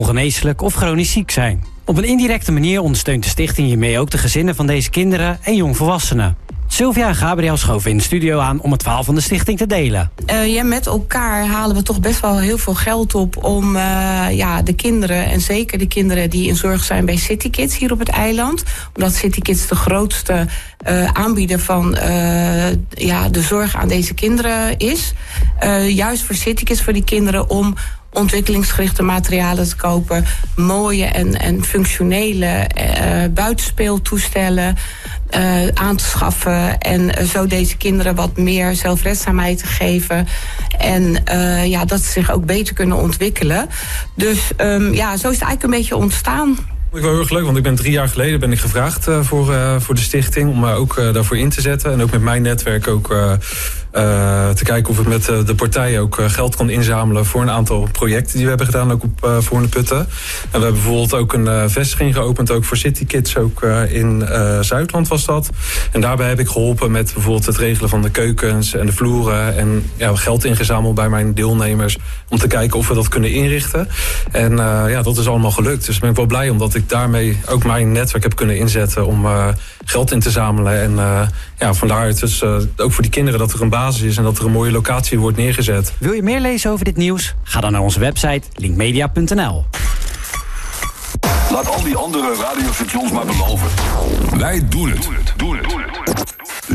ongeneeslijk of chronisch ziek zijn. Op een indirecte manier ondersteunt de stichting hiermee ook de gezinnen van deze kinderen en jongvolwassenen. Sylvia en Gabriel schoven in de studio aan om het verhaal van de stichting te delen. Met elkaar halen we toch best wel heel veel geld op om de kinderen, en zeker de kinderen die in zorg zijn bij City Kids hier op het eiland. Omdat City Kids de grootste aanbieder van de zorg aan deze kinderen is. Juist voor City Kids, voor die kinderen, om ontwikkelingsgerichte materialen te kopen, mooie en functionele buitenspeeltoestellen aan te schaffen en zo deze kinderen wat meer zelfredzaamheid te geven en dat ze zich ook beter kunnen ontwikkelen. Dus zo is het eigenlijk een beetje ontstaan. Ik wel heel erg leuk, want ik ben 3 jaar geleden gevraagd voor de stichting om mij ook daarvoor in te zetten. En ook met mijn netwerk ook te kijken of ik met de partijen ook geld kon inzamelen voor een aantal projecten die we hebben gedaan, ook op Voorne-Putten. En we hebben bijvoorbeeld ook een vestiging geopend, ook voor City Kids, ook in Zuidland was dat. En daarbij heb ik geholpen met bijvoorbeeld het regelen van de keukens en de vloeren en geld ingezameld bij mijn deelnemers om te kijken of we dat kunnen inrichten. En dat is allemaal gelukt. Dus ben ik wel blij omdat ik daarmee ook mijn netwerk heb kunnen inzetten om geld in te zamelen. En vandaar het dus ook voor die kinderen dat er een basis is en dat er een mooie locatie wordt neergezet. Wil je meer lezen over dit nieuws? Ga dan naar onze website linkmedia.nl. Laat al die andere radiostations maar beloven. Wij doen het.